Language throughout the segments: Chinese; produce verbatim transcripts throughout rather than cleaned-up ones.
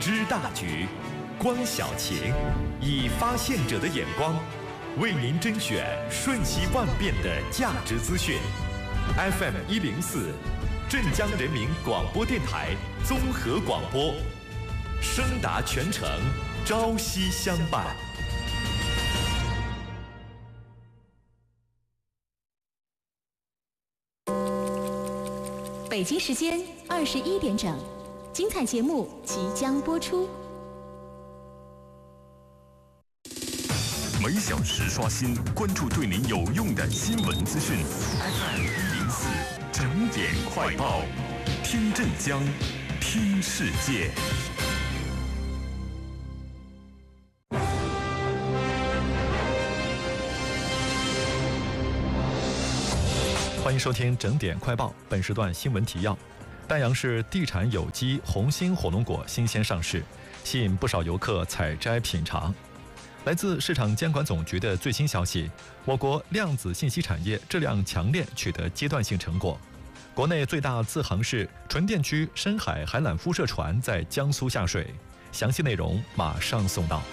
知大局，观小情，以发现者的眼光，为您甄选瞬息万变的价值资讯。F M 一零四，镇江人民广播电台综合广播，声达全城，朝夕相伴。 北京时间二十一点整，精彩节目即将播出。 每小时刷新，关注对您有用的新闻资讯。F M 一零四整点快报，听镇江，听世界。 欢迎收听整点快报，本时段新闻提要：丹阳市地产有机红心火龙果新鲜上市，吸引不少游客采摘品尝。来自市场监管总局的最新消息，我国量子信息产业质量强链取得阶段性成果。国内最大自航式纯电区深海海缆辐射船在江苏下水，详细内容马上送到。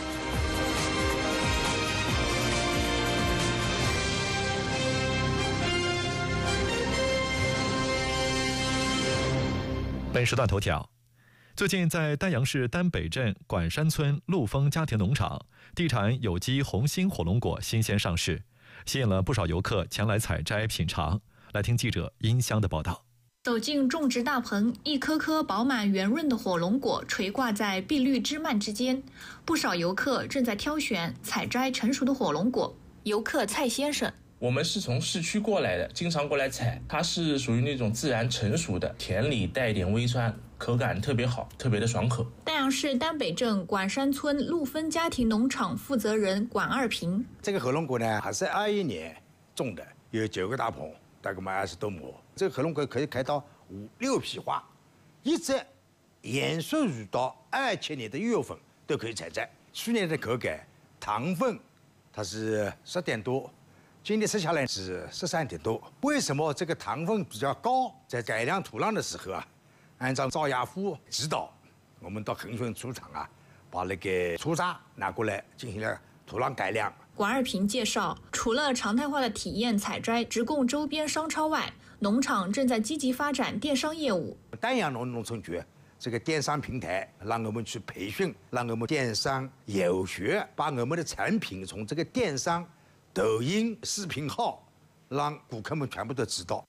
本时段头条：最近在丹阳市丹北镇管山村陆丰家庭农场，地产有机红心火龙果新鲜上市，吸引了不少游客前来采摘品尝。来听记者殷香的报道。 走进种植大棚，一颗颗饱满圆润的火龙果垂挂在碧绿枝蔓之间，不少游客正在挑选采摘成熟的火龙果。游客蔡先生： 我们是从市区过来的，经常过来采，它是属于那种自然成熟的，甜里带一点微酸，口感特别好，特别的爽口。 丹阳市丹北镇管山村陆丰家庭农场负责人管二平： 这个火龙果呢，还是二一年种的，有九个大棚，大概嘛二十多亩。这个火龙果可以开到五六批花，一直延续入到二七年的一月份都可以采摘。去年的口感，糖分它是十点多。今年吃下来是十三点多。为什么这个糖分比较高？在改良土壤的时候啊，按照赵亚夫指导，我们到恒顺猪场啊，把那个粗渣拿过来进行了土壤改良。 管二平介绍，除了常态化的体验采摘直供周边商超外，农场正在积极发展电商业务。 丹阳农农村局这个电商平台，让我们去培训，让我们电商有学，把我们的产品从这个电商抖音视频号让顾客们全部都知道。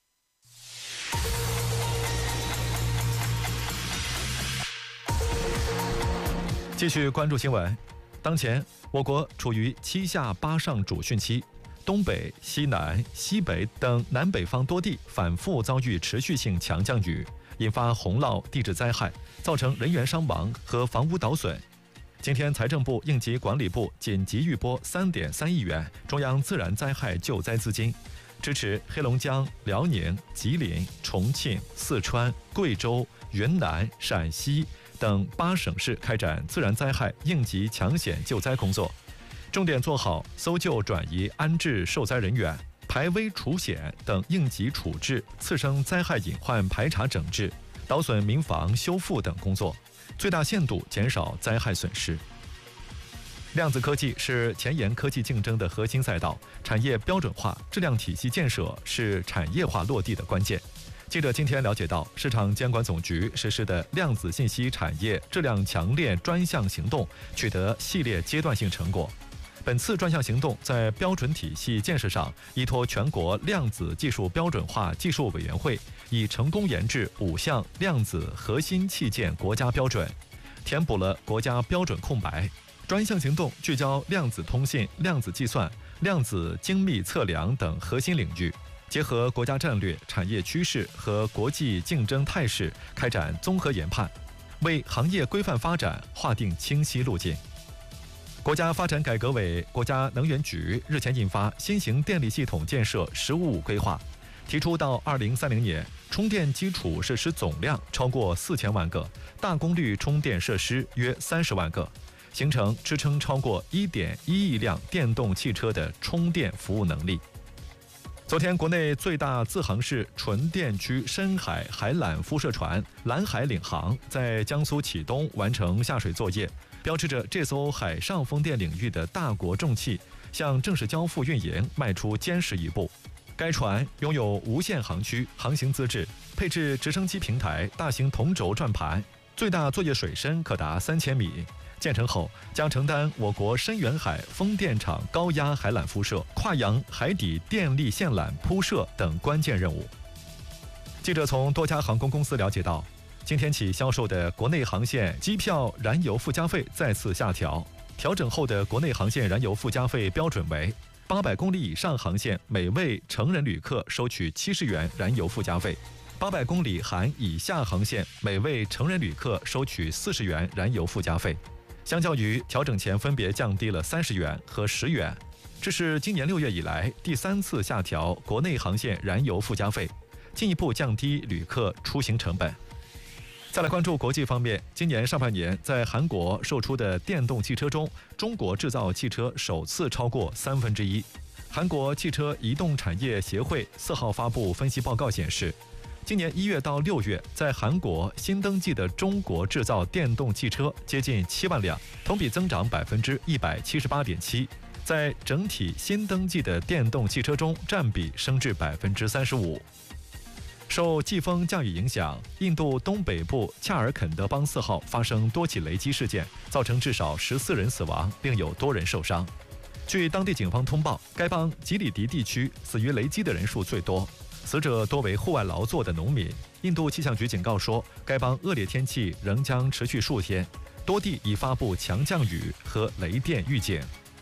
继续关注新闻。当前我国处于七下八上主汛期，东北、西南、西北等南北方多地反复遭遇持续性强降雨，引发洪涝地质灾害，造成人员伤亡和房屋倒损。今天，财政部应急管理部紧急预拨三点三亿元中央自然灾害救灾资金，支持黑龙江、辽宁、吉林、重庆、四川、贵州、云南、陕西等八省市开展自然灾害应急抢险救灾工作，重点做好搜救、转移、安置受灾人员、排危除险等应急处置、次生灾害隐患排查整治、倒损民房修复等工作，最大限度减少灾害损失。量子科技是前沿科技竞争的核心赛道，产业标准化、质量体系建设是产业化落地的关键。记者今天了解到，市场监管总局实施的量子信息产业质量强链专项行动取得系列阶段性成果。本次专项行动在标准体系建设上，依托全国量子技术标准化技术委员会，已成功研制五项量子核心器件国家标准，填补了国家标准空白。专项行动聚焦量子通信、量子计算、量子精密测量等核心领域，结合国家战略、产业趋势和国际竞争态势，开展综合研判，为行业规范发展划定清晰路径。国家发展改革委、国家能源局日前印发新型电力系统建设“十五五”规划，提出到二零三零年，充电基础设施总量超过四千万个，大功率充电设施约三十万个，形成支撑超过一点一亿辆电动汽车的充电服务能力。 昨天，国内最大自航式纯电区深海海缆辐射船蓝海领航在江苏启东完成下水作业，标志着这艘海上风电领域的大国重器向正式交付运营迈出坚实一步。该船拥有无限航区、航行资质，配置直升机平台、大型同轴转盘，最大作业水深可达三千米。建成后将承担我国深远海风电场高压海缆辐射、跨洋海底电力线缆铺设等关键任务。记者从多家航空公司了解到，今天起销售的国内航线机票燃油附加费再次下调，调整后的国内航线燃油附加费标准为八百公里以上航线每位成人旅客收取七十元燃油附加费，八百公里含以下航线每位成人旅客收取四十元燃油附加费。相较于调整前分别降低了三十元和十元，这是今年六月以来第三次下调国内航线燃油附加费，进一步降低旅客出行成本。再来关注国际方面，今年上半年在韩国售出的电动汽车中，中国制造汽车首次超过三分之一。韩国汽车移动产业协会四号发布分析报告显示，今年一月到六月，在韩国新登记的中国制造电动汽车接近七万辆，同比增长百分之一百七十八点七，在整体新登记的电动汽车中占比升至百分之三十五。受季风降雨影响，印度东北部恰尔肯德邦四号发生多起雷击事件，造成至少十四人死亡，并有多人受伤。据当地警方通报，该邦吉里迪地区死于雷击的人数最多。死者多为户外劳作的农民。印度气象局警告说，该邦恶劣天气仍将持续数天，多地已发布强降雨和雷电预警。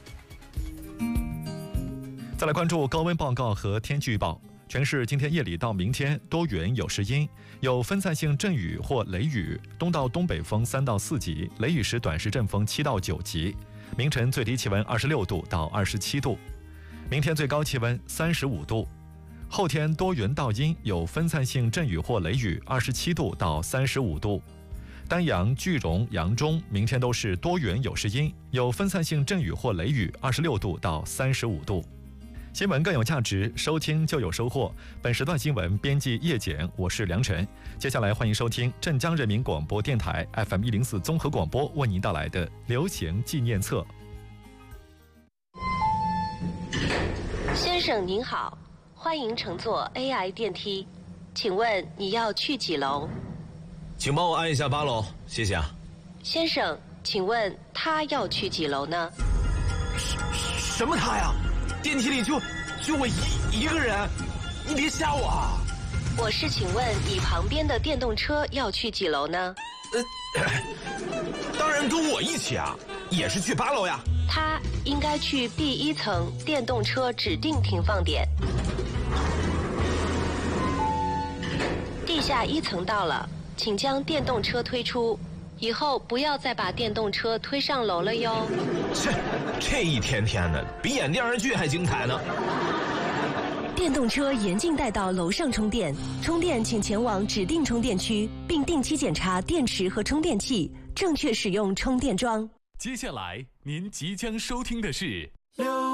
再来关注高温报告和天气预报。全市今天夜里到明天多云有时阴，有分散性阵雨或雷雨，东到东北风三到四级，雷雨时短时阵风七到九级。明晨最低气温二十六度到二十七度，明天最高气温三十五度。后天多云到阴，有分散性阵雨或雷雨，二十七度到三十五度。丹阳、句容、扬中明天都是多云有时阴，有分散性阵雨或雷雨，二十六度到三十五度。新闻更有价值，收听就有收获。本时段新闻编辑叶简，我是梁晨。接下来欢迎收听镇江人民广播电台 F M 一零四综合广播为您带来的流行纪念册。 先生您好，欢迎乘坐 A I 电梯，请问你要去几楼？ 请帮我按一下八楼，谢谢啊。 先生，请问他要去几楼呢？ 什么他呀？电梯里就就我一一个人，你别吓我啊！ 我是请问你旁边的电动车要去几楼呢？ 呃，当然跟我一起啊，也是去八楼呀。 他应该去第一层电动车指定停放点。地下一层到了，请将电动车推出，以后不要再把电动车推上楼了哟。 切，这一天天的比演电视剧还精彩呢。 电动车严禁带到楼上充电，充电请前往指定充电区，并定期检查电池和充电器，正确使用充电桩。 接下来您即将收听的是